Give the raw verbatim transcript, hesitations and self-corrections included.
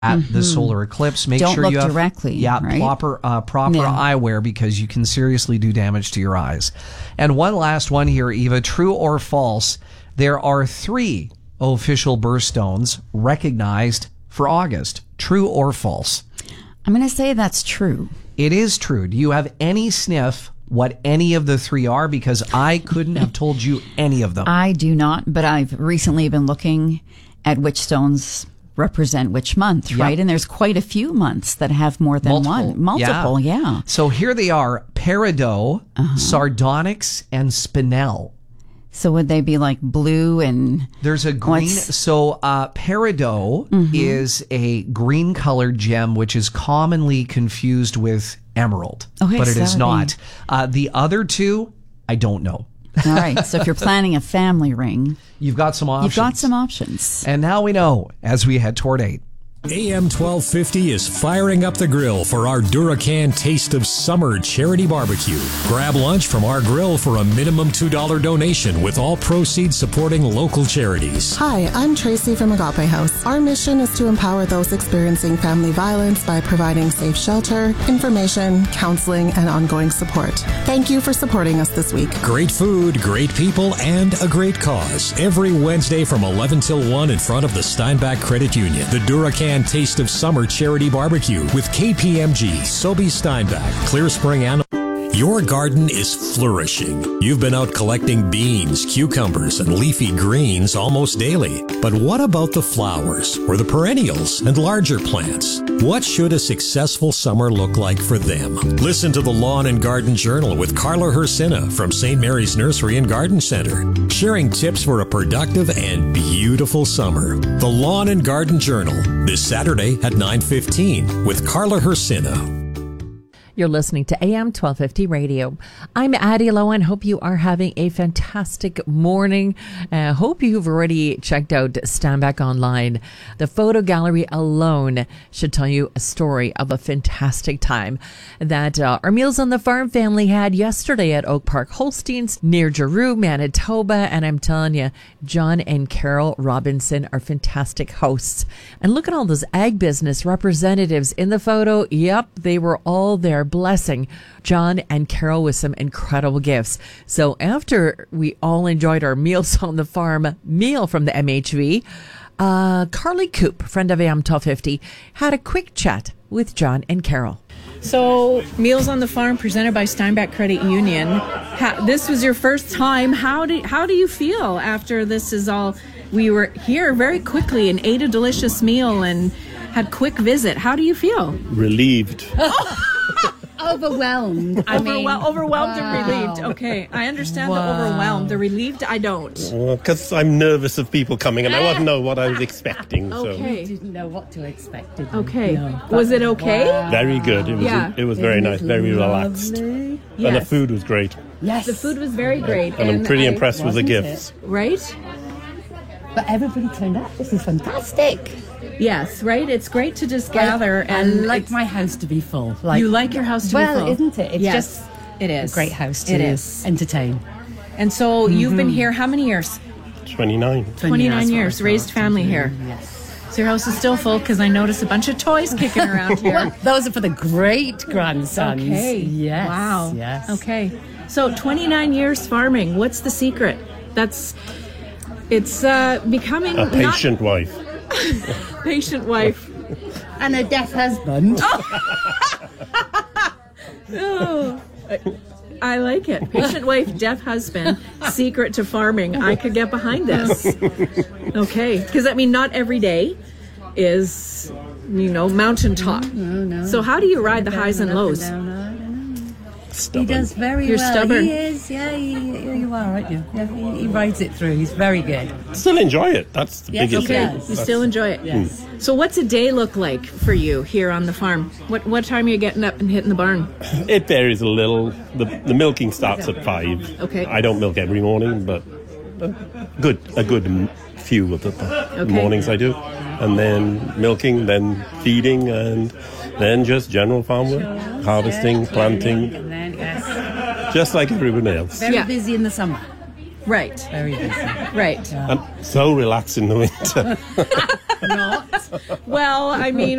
at mm-hmm. the solar eclipse. Make Don't sure look you have directly, yeah, right? proper uh, proper No. eyewear, because you can seriously do damage to your eyes. And one last one here, Eva, true or false? There are three official birthstones recognized for August. True or false? I'm going to say that's true. It is true. Do you have any sniff what any of the three are? Because I couldn't have told you any of them. I do not, but I've recently been looking at which stones represent which month, Yep. right? And there's quite a few months that have more than Multiple. one. Multiple, yeah. yeah. So here they are: Peridot, uh-huh. Sardonyx, and Spinel. So would they be like blue and... There's a green... What's... So uh, Peridot mm-hmm. is a green-colored gem, which is commonly confused with emerald. Okay, but it is sorry. not. Uh, the other two, I don't know. All right. So if you're planning a family ring... You've got some options. You've got some options. And now we know as we head toward eight. A M twelve fifty is firing up the grill for our Duracan Taste of Summer charity barbecue. Grab lunch from our grill for a minimum two dollars donation, with all proceeds supporting local charities. Hi, I'm Tracy from Agape House. Our mission is to empower those experiencing family violence by providing safe shelter, information, counseling, and ongoing support. Thank you for supporting us this week. Great food, great people, and a great cause. Every Wednesday from eleven till one in front of the Steinbach Credit Union. The Duracan Taste of Summer charity barbecue with K P M G, Sobey Steinbach, Clear Spring, and... Your garden is flourishing. You've been out collecting beans, cucumbers, and leafy greens almost daily. But what about the flowers, or the perennials, and larger plants? What should a successful summer look like for them? Listen to the Lawn and Garden Journal with Carla Hersina from Saint Mary's Nursery and Garden Center, sharing tips for a productive and beautiful summer. The Lawn and Garden Journal, this Saturday at nine fifteen with Carla Hersina. You're listening to A M twelve fifty Radio. I'm Addie Lowen. Hope you are having a fantastic morning. Uh, hope you've already checked out Steinbach Online. The photo gallery alone should tell you a story of a fantastic time that uh, our Meals on the Farm family had yesterday at Oak Park Holsteins near Giroux, Manitoba. And I'm telling you, John and Carol Robinson are fantastic hosts. And look at all those ag business representatives in the photo. Yep, they were all there, blessing John and Carol with some incredible gifts. So after we all enjoyed our Meals on the Farm meal from the M H V, uh, Carly Coop, friend of A M twelve fifty, had a quick chat with John and Carol. So, Meals on the Farm presented by Steinbach Credit Union. How, this was your first time. How do how do you feel after this is all? We were here very quickly and ate a delicious meal and had quick visit. How do you feel? Relieved. Overwhelmed. I mean, Overwhel- overwhelmed wow. and relieved. Okay, I understand Wow. the overwhelmed. The relieved, I don't. Because I'm nervous of people coming, and I want to know what I was expecting. Okay. I didn't know what to expect. Did you? Okay. No. Was it okay? So very good. It was. Yeah. It was very It nice. was Very relaxed, lovely. and the Yes. food was great. Yes. The food was very great. And I'm pretty I- impressed with the wasn't gifts. Right? But everybody turned up. This is fantastic. Yes, right? It's great to just gather. I and like it's- my house to be full. Like, You like your house to well, be full? isn't it? It's Yes, just it is. a great house to It is. entertain. And so you've been here how many years? twenty-nine. twenty-nine years, raised family here. Yes. So your house is still full because I noticed a bunch of toys kicking around here. Those are for the great grandsons. Okay. Yes. Wow. Yes. Okay. So twenty-nine years farming. What's the secret? That's, it's uh, becoming A patient wife. not patient wife. And a deaf husband. Oh, I like it. Patient wife, deaf husband, secret to farming. I could get behind this. Okay. Because, I mean, not every day is, you know, mountaintop. No, no. So how do you ride the highs and lows? Down, I don't know. He Stubborn. does very You're well. stubborn. He is, yeah, he, you are, aren't you? Yeah, he, he rides it through. He's very good. Still enjoy it. That's the Yes, biggest he thing. does. You still enjoy it? Yes. So what's a day look like for you here on the farm? What what time are you getting up and hitting the barn? It varies a little. The the milking starts at five. Okay. I don't milk every morning, but a good a good m- few of the, the Okay. mornings I do, and then milking, then feeding, and then just general farm work, harvesting, planting, And then, yes. just like everyone else. Very Yeah. busy in the summer. Right. Very busy. Right. And so relaxed in the winter. Not. Well, I mean,